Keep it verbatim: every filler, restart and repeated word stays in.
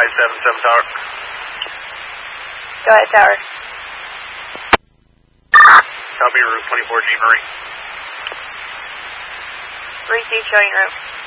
five seven seven Tower. Go ahead, Tower. Copy, route twenty-four G Marine. Receive showing route.